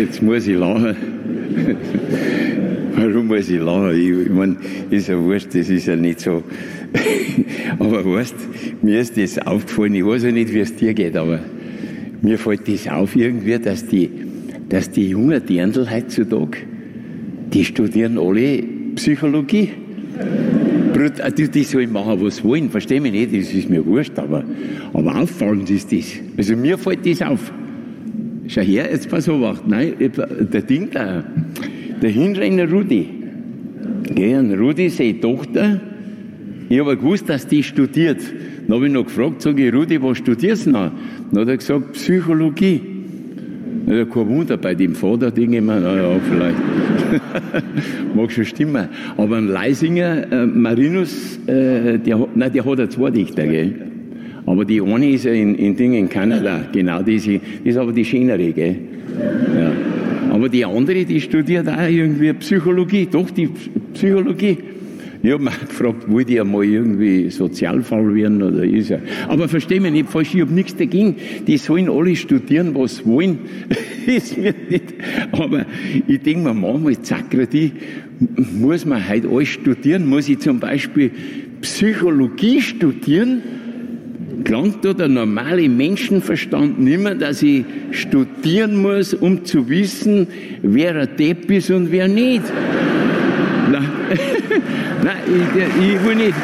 Jetzt muss ich lachen. Warum muss ich lachen? Ich meine, ist ja wurscht, das ist ja nicht so. Aber weißt, mir ist das aufgefallen, ich weiß ja nicht, wie es dir geht, aber mir fällt das auf irgendwie, dass die jungen Dirndl heutzutage, die studieren alle Psychologie. Die sollen machen, was sie wollen, verstehe mich nicht, das ist mir wurscht, aber auffallend ist das. Also mir fällt das auf. Schau her, jetzt pass auf, nein, der Hinrenner Rudi, ein Rudi, seine Tochter, ich habe gewusst, dass die studiert. Dann habe ich noch gefragt, sage ich, Rudi, was studierst du noch? Dann hat er gesagt, Psychologie. Ja, kein Wunder, bei dem Vater denke ich mir, naja, vielleicht. Mag schon stimmen. Aber ein Leisinger, Marinus, der hat ja zwei Dichter, gell? Aber die eine ist ja in Kanada, genau, die ist aber die schönere, gell? Ja. Aber die andere, die studiert auch irgendwie Psychologie, doch, die Psychologie. Ich habe mich gefragt, wollte ich einmal irgendwie Sozialfall werden oder ist er. Aber versteh mich nicht falsch, ich habe nichts dagegen. Die sollen alle studieren, was sie wollen. Ist mir nicht. Aber ich denke mir manchmal, Zakrati, muss man heute alles studieren? Muss ich zum Beispiel Psychologie studieren? Gelangt da der normale Menschenverstand nicht mehr, dass ich studieren muss, um zu wissen, wer ein Depp ist und wer nicht? Nein, nein, ich will nicht.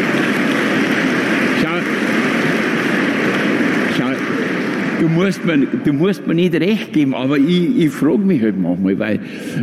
Schau, du musst mir nicht recht geben, aber ich frage mich halt manchmal, weil,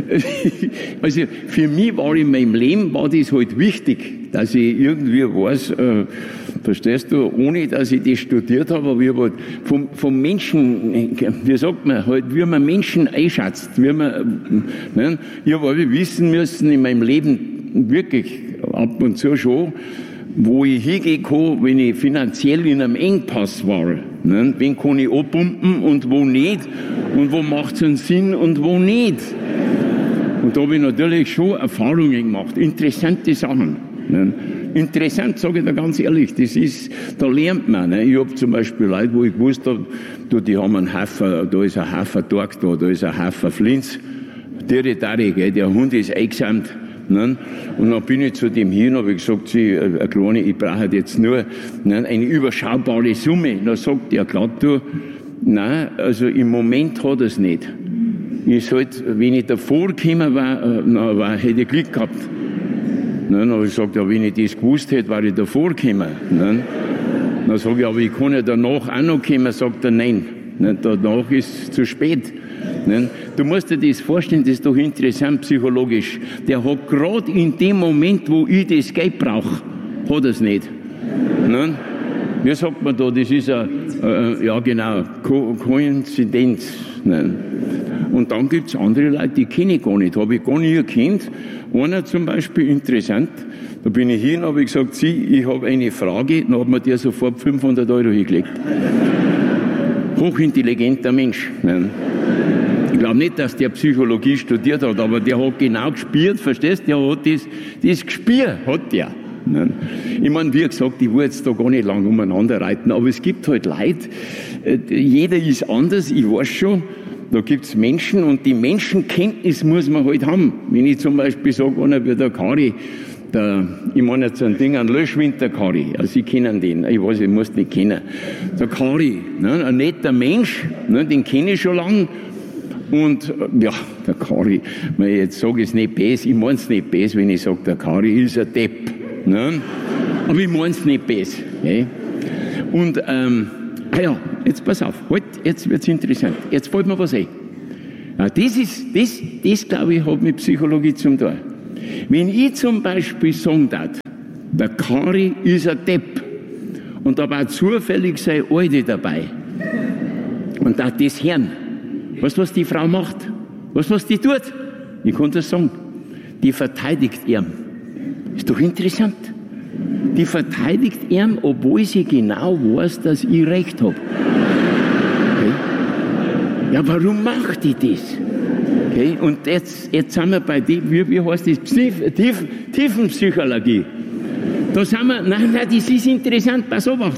also für mich war in meinem Leben, war das halt wichtig, dass ich irgendwie weiß, verstehst du, ohne dass ich das studiert habe, aber ich habe halt vom Menschen, wie sagt man, halt, wie man Menschen einschätzt, wie man, ne? Ich habe alle wissen müssen in meinem Leben, wirklich ab und zu schon, wo ich hingehen kann, wenn ich finanziell in einem Engpass war. Ne? Wen kann ich abpumpen und wo nicht? Und wo macht es einen Sinn und wo nicht? Und da habe ich natürlich schon Erfahrungen gemacht, interessante Sachen. Ne? Interessant, sage ich dir ganz ehrlich, das ist, da lernt man. Ne? Ich habe zum Beispiel Leute, wo ich gewusst habe, die haben einen Hafer, da ist ein Hafer-Torg da ist ein Hafer-Flinz, der Hund ist eingesamt. Ne? Und dann bin ich zu dem hin, habe ich gesagt, eine kleine, ich brauche jetzt nur eine überschaubare Summe. Dann sagt der glatt, du, nein, also im Moment hat er es nicht. Ich sollte, wenn ich davor gekommen war, hätte ich Glück gehabt. Dann habe ich gesagt, ja, wenn ich das gewusst hätte, war ich davor gekommen. Dann sage ich, aber ich kann ja danach auch noch kommen, sagt er, nein. Danach ist es zu spät. Du musst dir das vorstellen, das ist doch interessant psychologisch. Der hat gerade in dem Moment, wo ich das Geld brauche, hat er es nicht. Wie sagt man da, das ist ja genau, Koinzidenz. Und dann gibt es andere Leute, die kenne ich gar nicht, habe ich gar nicht gekannt. Einer zum Beispiel, interessant, da bin ich hin, habe ich gesagt, ich habe eine Frage, dann hat mir der sofort 500 € hingelegt. Hochintelligenter Mensch. Ich glaube nicht, dass der Psychologie studiert hat, aber der hat genau gespürt, verstehst du? Der hat das gespürt, hat der. Ich meine, wie gesagt, ich will jetzt da gar nicht lang umeinander reiten, aber es gibt halt Leute, jeder ist anders, ich weiß schon, da gibt es Menschen und die Menschenkenntnis muss man halt haben. Wenn ich zum Beispiel sage, einer wie der Kari, ich meine jetzt ein Ding, ein Löschwinter-Kari, also Sie kennen den, ich weiß, ich muss nicht kennen. Der Kari, ein netter Mensch, den kenne ich schon lange. Und ja, der Kari, wenn ich jetzt sage, ist nicht böse, ich meine es nicht böse, wenn ich sage, der Kari ist ein Depp. Aber ich meine es nicht böse. Okay? Und ja, jetzt pass auf, halt, jetzt wird es interessant. Jetzt fällt mir was ein. Ja, das glaube ich, hat mit Psychologie zu tun. Wenn ich zum Beispiel sagen darf, der Kari ist ein Depp und da war zufällig seine Alte dabei und da das hören, weißt du, was die Frau macht? Weißt du, was die tut? Ich kann das sagen. Die verteidigt ihn. Ist doch interessant. Die verteidigt ihn, obwohl sie genau weiß, dass ich recht habe. Okay? Ja, warum macht die das? Okay? Und jetzt sind wir bei dem, wie heißt das? Tiefenpsychologie. Da sind wir, nein, das ist interessant, pass auf.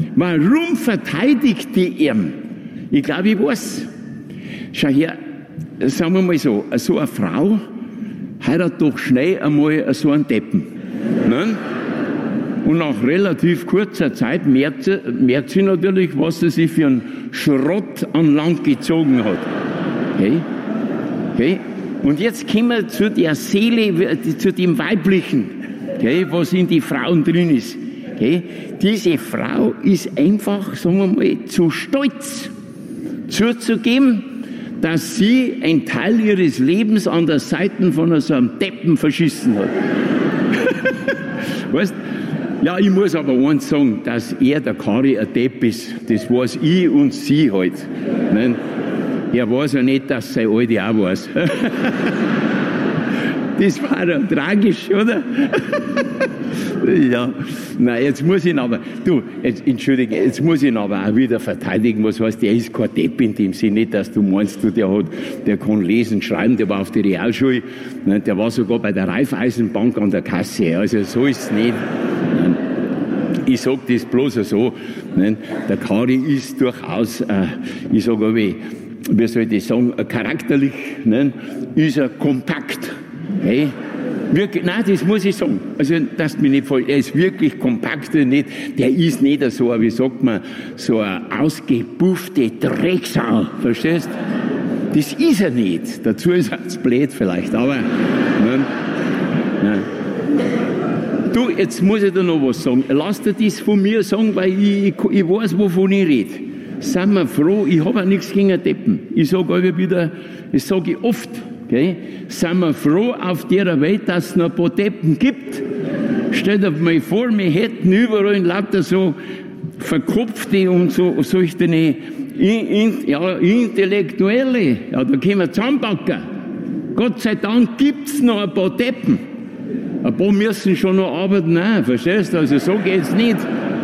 Warum verteidigt die ihn? Ich glaube, ich weiß. Schau her, sagen wir mal so eine Frau heiratet doch schnell einmal so einen Deppen. Ne? Und nach relativ kurzer Zeit merkt sie natürlich, was sie sich für einen Schrott an Land gezogen hat. Okay? Okay? Und jetzt kommen wir zu der Seele, zu dem Weiblichen, okay, was in die Frauen drin ist. Okay? Diese Frau ist einfach, sagen wir mal, zu stolz zuzugeben, dass sie einen Teil ihres Lebens an der Seite von so einem Deppen verschissen hat. Weißt? Ja, ich muss aber eins sagen, dass er, der Kari, ein Depp ist. Das weiß ich und sie halt. Nein? Er weiß ja nicht, dass seine Alte auch weiß. Das war ja tragisch, oder? Ja, nein, jetzt muss ich ihn aber, entschuldige, jetzt muss ich ihn aber auch wieder verteidigen. Was heißt, der ist kein Depp in dem Sinne, nicht, dass du meinst, der kann lesen, schreiben, der war auf der Realschule, ne, der war sogar bei der Raiffeisenbank an der Kasse, also so ist es nicht. Ne. Ich sage das bloß so, ne, der Kari ist durchaus, ich sage wie soll ich das sagen, charakterlich, ne, ist er kompakt. Hey? Wirklich, nein, das muss ich sagen. Also, das mir nicht voll. Er ist wirklich kompakt, nicht, der ist nicht so, wie sagt man, so eine ausgebuffte Drecksau, verstehst? Das ist er nicht. Dazu ist er zu blöd vielleicht, aber, nein. Du, jetzt muss ich dir noch was sagen. Lass dir das von mir sagen, weil ich weiß, wovon ich rede. Sind wir froh, ich habe auch nichts gegen Deppen. Ich sage wieder, das sage ich oft, okay? Sind wir froh auf der Welt, dass es noch ein paar Deppen gibt. Stellt euch mal vor, wir hätten überall lauter so Verkopfte und so solche Intellektuelle. Ja, da können wir zusammenpacken. Gott sei Dank gibt es noch ein paar Deppen. Ein paar müssen schon noch arbeiten, nein, verstehst du? Also so geht's nicht.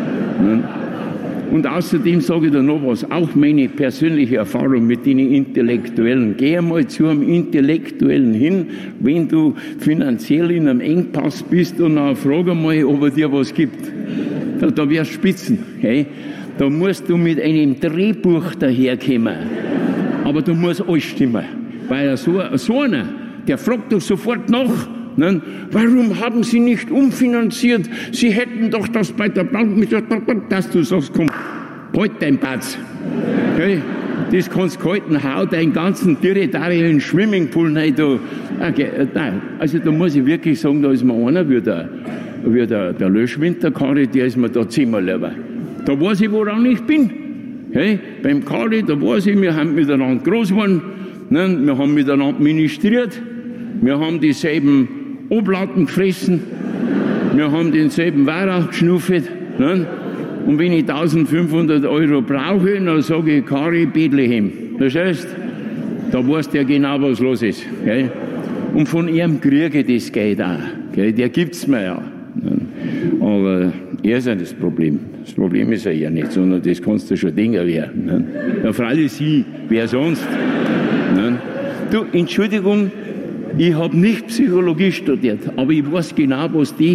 Und außerdem sage ich dir noch was, auch meine persönliche Erfahrung mit den Intellektuellen. Geh einmal zu einem Intellektuellen hin, wenn du finanziell in einem Engpass bist und dann frage mal, ob er dir was gibt. Da wärst Spitzen. Hey? Da musst du mit einem Drehbuch daherkommen. Aber du musst alles stimmen. Weil so einer, der fragt doch sofort nach. Ne? Warum haben Sie nicht umfinanziert? Sie hätten doch das bei der Bank mit der, dass du sagst, komm, halt dein Patz. Okay? Das kannst du halten, hau deinen ganzen territorialen Swimmingpool rein. Okay, nein, also da muss ich wirklich sagen, da ist mir einer wie der Löschwind, der Kari, der ist mir da ziemlich lieber. Da weiß ich, woran ich bin. Okay? Beim Kari, da weiß ich, wir haben miteinander groß geworden, ne? Wir haben miteinander ministriert, wir haben dieselben Oblaten gefressen, wir haben denselben Weihrauch geschnuffelt. Ne? Und wenn ich 1500 € brauche, dann sage ich Kari Bethlehem. Verstehst? Da weiß der genau, was los ist. Gell? Und von ihm kriege ich das Geld auch. Gell? Der gibt es mir ja. Ne? Aber er ist ja das Problem. Das Problem ist ja nicht, sondern das kannst du schon denken, wer. Ne? Ja, freilich sie, wer sonst. Ne? Du, Entschuldigung, ich habe nicht Psychologie studiert, aber ich weiß genau, was die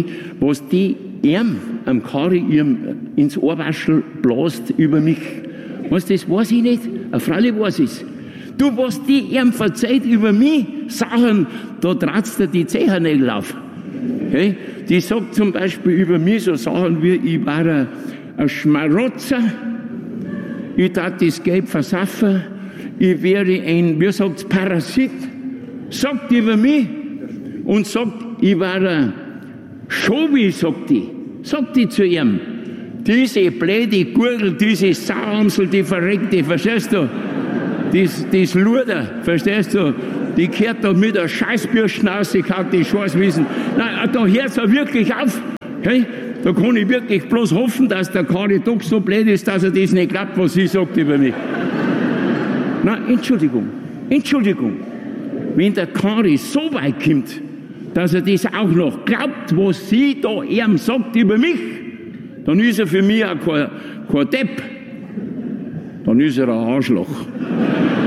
am Kari ins Ohrwaschel blast über mich. Das weiß ich nicht. Freilich weiß ich es. Du, was die ihm verzeiht über mich, Sachen, da tratst du die Zehennägel auf. Okay? Die sagt zum Beispiel über mich so Sachen wie, ich war ein Schmarotzer, ich tat das Geld versaffen, ich wäre ein, wie sagt's, Parasit. Sagt über mich und sagt, ich war ein Schobi, sagt die zu ihm. Diese blöde Gurgel, diese Sauamsel, die verreckte, verstehst du? Das Luder, verstehst du? Die kehrt da mit der Scheißbürsten raus, ich kann die Scheiß wissen. Nein, da hört's ja wirklich auf. Okay? Da kann ich wirklich bloß hoffen, dass der Kari doch so blöd ist, dass er das nicht glaubt, was sie sagt über mich. Nein, Entschuldigung. Wenn der Kari so weit kommt, dass er das auch noch glaubt, was sie da ihm sagt über mich, dann ist er für mich auch kein Depp. Dann ist er ein Arschloch.